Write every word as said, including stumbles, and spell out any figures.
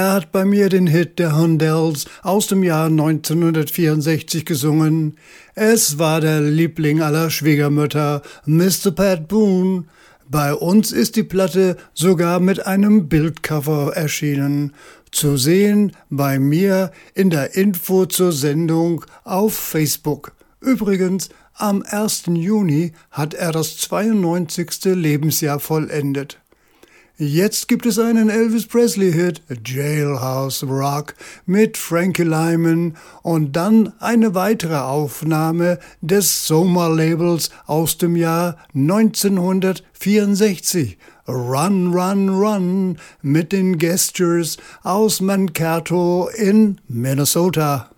Er hat bei mir den Hit der Hondells aus dem Jahr neunzehnhundertvierundsechzig gesungen. Es war der Liebling aller Schwiegermütter, Mister Pat Boone. Bei uns ist die Platte sogar mit einem Bildcover erschienen. Zu sehen bei mir in der Info zur Sendung auf Facebook. Übrigens, am ersten Juni hat er das zweiundneunzigste Lebensjahr vollendet. Jetzt gibt es einen Elvis Presley-Hit, Jailhouse Rock, mit Frankie Lyman und dann eine weitere Aufnahme des Soma-Labels aus dem Jahr neunzehnhundertvierundsechzig, Run, Run, Run, mit den Gestures aus Mankato in Minnesota.